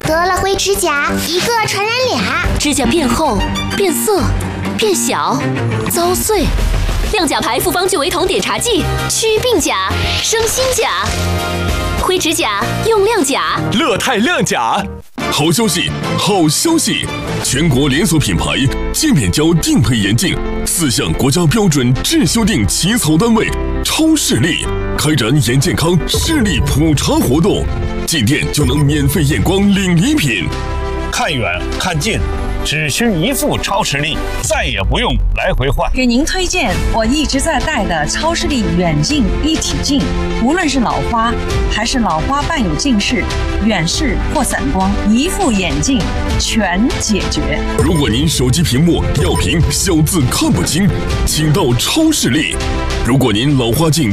得了灰指甲，一个传染俩。 指甲变厚、变色、变小、遭碎。亮甲牌复方聚维酮碘茶剂，祛病甲，生新甲。灰指甲用亮甲， 乐泰亮甲。好消息，好消息！全国连锁品牌界面胶定配眼镜4项国家标准质修订起草单位超视力开展眼健康视力普查活动，进店就能免费验光领礼品。 看远看近，只需一副超视力，再也不用来回换。 给您推荐我一直在戴的超视力远近一体镜，无论是老花还是老花伴有近视、远视或散光，一副眼镜全解决。 如果您手机屏幕要屏小字看不清，请到超视力；如果您老花镜